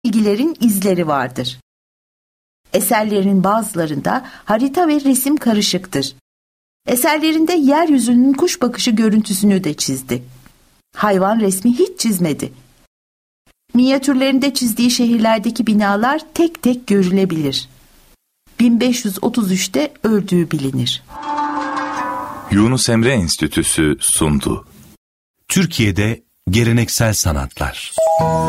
bilgilerin izleri vardır. Eserlerin bazılarında harita ve resim karışıktır. Eserlerinde yeryüzünün kuş bakışı görüntüsünü de çizdi. Hayvan resmi hiç çizmedi. Minyatürlerinde çizdiği şehirlerdeki binalar tek tek görülebilir. 1533'te öldüğü bilinir. Yunus Emre Enstitüsü sundu. Türkiye'de geleneksel sanatlar.